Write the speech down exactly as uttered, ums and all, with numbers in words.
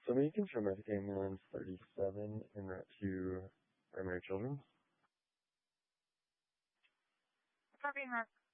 So may you confirm Medic Ambulance thirty-seven en route to Primary Children's? Copy, Mark.